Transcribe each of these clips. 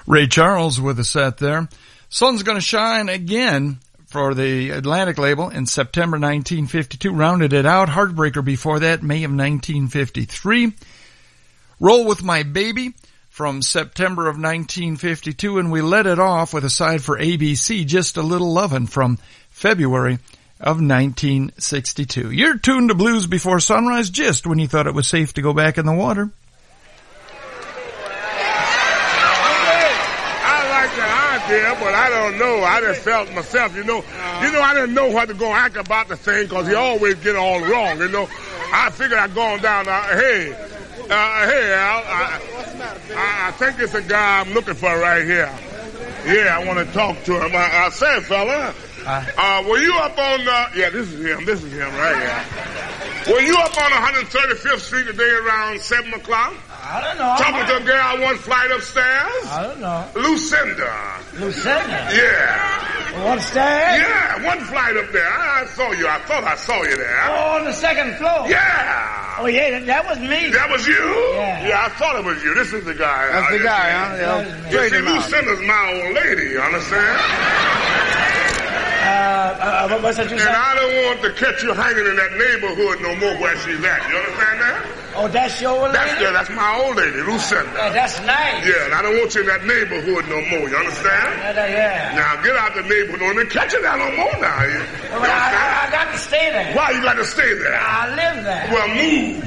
Ray Charles with a set there. Sun's Gonna Shine again for the Atlantic label in September 1952. Rounded it out. Heartbreaker before that, May of 1953. Roll With My Baby from September of 1952. And we let it off with a side for ABC, Just a Little Lovin' from February of 1962. You're tuned to Blues Before Sunrise just when you thought it was safe to go back in the water. Yeah, but I don't know. I just felt myself, I didn't know what to go act about the thing because he always get all wrong, I figured I'd gone down, hey, Al, I think it's a guy I'm looking for right here. Yeah, I want to talk to him. I said, fella, were you up on, this is him right here. Were you up on 135th Street today around 7 o'clock? I don't know. Talking to a girl one flight upstairs? I don't know. Lucinda? Yeah. One stairs? Yeah, one flight up there. I saw you. I thought I saw you there. Oh, on the second floor? Yeah. Oh, yeah, that was me. That was you? Yeah. Yeah, I thought it was you. This is the guy. That's the guy, huh? Yeah. You see, Lucinda's my old lady, you understand? What's that you said? And I don't want to catch you hanging in that neighborhood no more where she's at. You understand that? Oh, that's your old lady? That's my old lady, Lucinda. That's nice. Yeah, and I don't want you in that neighborhood no more. You understand? Yeah. Now, get out the neighborhood. Don't even catch you there no more now. You I got to stay there. Why you got to stay there? I live there. Well, move.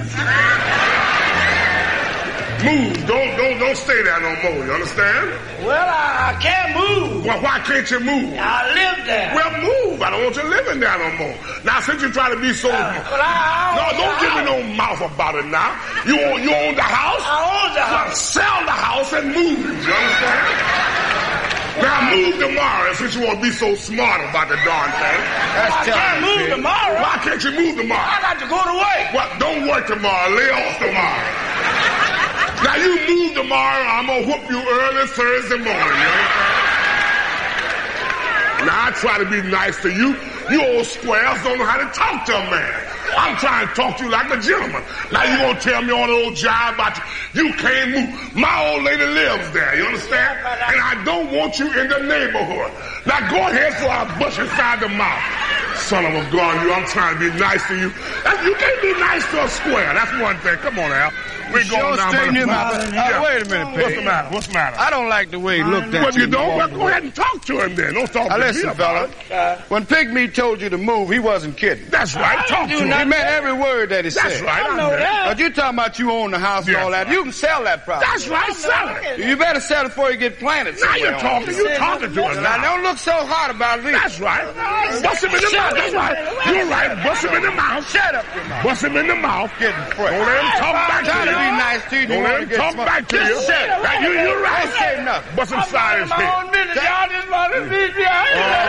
Move. Don't stay there no more. You understand? Well, I can't move. Well, why can't you move? I live there. Well, move. I don't want you living there no more. Now, since you try to be so... don't give me no mouth about it now. You own the house? I own the house. Well, sell the house and move. You understand? Now, move tomorrow since you want to be so smart about the darn thing. I can't move tomorrow. Why can't you move tomorrow? I got to go to work. Well, don't work tomorrow. Lay off tomorrow. Now, you move tomorrow, I'm going to whoop you early Thursday morning. You understand? Now, I try to be nice to you. You old squares don't know how to talk to a man. I'm trying to talk to you like a gentleman. Now, you going to tell me all the old jive about you can't move. My old lady lives there, you understand? And I don't want you in the neighborhood. Now, go ahead so I bust you inside the mouth. Son of a gun, I'm trying to be nice to you. You can't be nice to a square. That's one thing. Come on, Al. We're going down by the Wait a minute, Pig. What's the matter? I don't like the way he looked at you. Well, you don't? Well, go ahead and talk to him then. Don't talk to me listen, about fella. When Pygmy told you to move, he wasn't kidding. That's right. Talk to him. He meant every word that he said. That's right. I know that. But you talking about you own the house and all that. You can sell that property. That's right. Sell it. You better sell it before you get planted. Now you're talking. You're talking to us Now, now. don't look so hard about it. That's right. Bust him in the mouth. That's right. You're right. Bust him in the mouth. Shut up your mouth. Bust him in the mouth. Getting fresh. Don't let him talk back to Trying to you. be nice to you. Don't let him talk back to you. Just shut up. Now, you're right. Don't say nothing. Bust him side his head. Y'all just want to beat me out.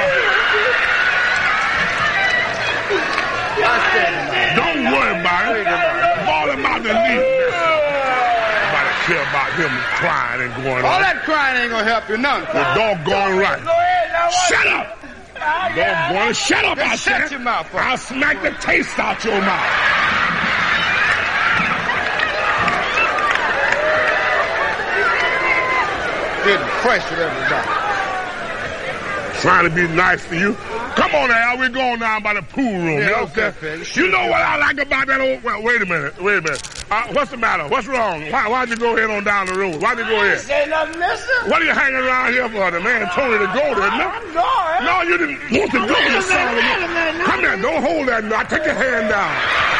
Don't worry about it. Ball him out the knee. Nobody care about him crying and going All on. that crying ain't gonna help you none. Well, doggone right. Go ahead now. Shut up. Doggone, shut up, I said. Shut your mouth up. I'll smack the taste out your mouth. Getting fresh with everybody. Trying to be nice to you. Come on, Al. We're going down by the pool room. Yeah, you know, okay, Felix. You know what I like about that old... Well, wait a minute. What's the matter? What's wrong? Why'd you go ahead on down the road? Why'd you go ahead? Say nothing, mister. What are you hanging around here for? The man told you to go, didn't he? I'm going. No, you didn't want to go. You son of a... Come here. Don't hold that knot. Take your hand down.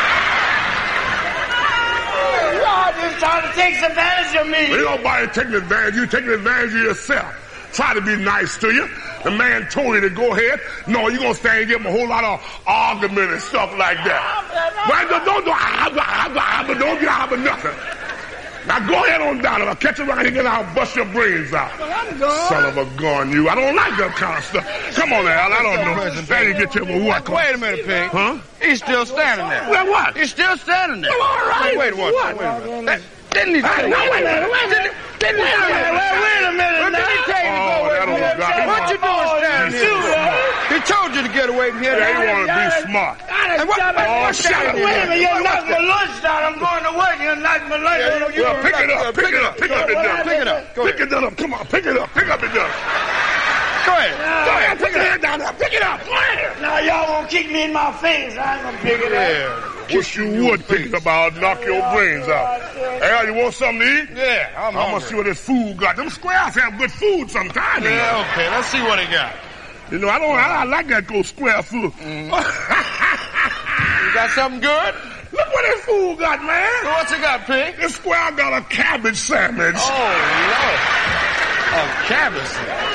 Y'all just trying to take advantage of me. Ain't nobody taking advantage. You taking advantage of yourself. Try to be nice to you. The man told you to go ahead. No, you're going to stand and give him a whole lot of argument and stuff like that. Right? Don't get out of nothing. Now go ahead on down. If I catch you around here again, I'll bust your brains out. Son of a gun, you. I don't like that kind of stuff. Come on, Al. I don't know. Now you get your what? Wait a minute, Pig. Huh? He's still standing there. Well, what? He's still standing there. Well, all right. Wait a minute. Didn't he tell you? Wait a minute. Didn't he tell you? Wait a minute. Didn't he tell you to go away from here? What you doing standing here? He told you to get away from here. They want to be smart. Now Hey, what? Oh, shut up. Wait a minute, you knocked my lunch down. I'm going to work. You knocked my lunch down. Well, pick it up. Pick it up. Pick up and done. Pick it up. Go Pick it up. Come on. Pick it up. Pick up and done. Go ahead. Go ahead. Put your head down there. Pick it up. Go ahead. Now, y'all won't kick me in my face. I ain't going to pick it up. Wish you would pick it up. I'll knock your brains out. Hey, you want something to eat? Yeah, I'm gonna hungry. see what this food got. Them squares have good food sometimes. Yeah, okay. Let's see what he got. You know, I like that good square food. You got something good? Look what this food got, man. What's it got, Pig? This square got a cabbage sandwich. Oh, Lord. A cabbage.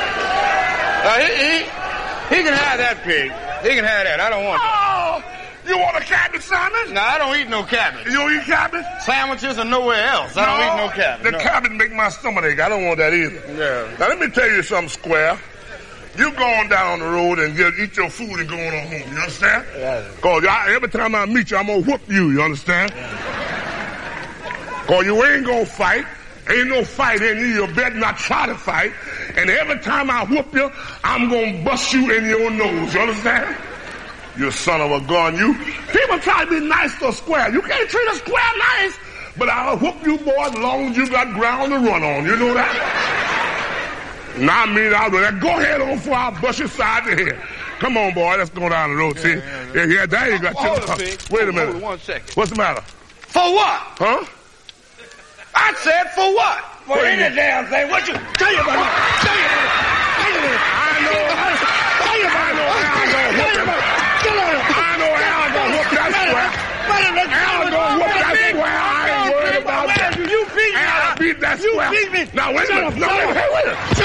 He can have that, Pig. He can have that. I don't want that. Oh, you want a cabbage sandwich? No, I don't eat no cabbage. You don't eat cabbage? Sandwiches are nowhere else. I don't eat no cabbage. The no. cabbage make my stomach ache. I don't want that either. Yeah. Now, let me tell you something, Square. You going down the road and eat your food and going on home. You understand? Because every time I meet you, I'm going to whoop you. You understand? Because you ain't going to fight. Ain't no fight in you. You better not try to fight. And every time I whoop you, I'm going to bust you in your nose. You understand? You son of a gun, you. People try to be nice to a square. You can't treat a square nice, but I'll whoop you, boy, as long as you got ground to run on. You know that? Now, I'll do that. Go ahead on before I bust your side of the head. Come on, boy. Let's go down the road. See? Yeah, there you go. Wait a minute. Hold on 1 second. What's the matter? For what? Huh? I said for what? For any damn thing. What you... Tell you about it. Tell you about it. Tell you about it. I know how I'm gonna whoop that square. I'm gonna whoop that square. I ain't worried about that. You beat me. I'll beat that square. You beat me. Now, wait a minute. Hey, wait a minute.